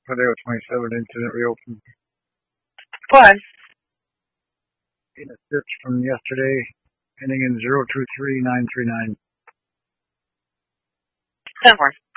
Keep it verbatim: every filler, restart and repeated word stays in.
Rodeo twenty-seven incident reopened. Go ahead. In a search from yesterday, ending in zero two three nine three nine. ten four.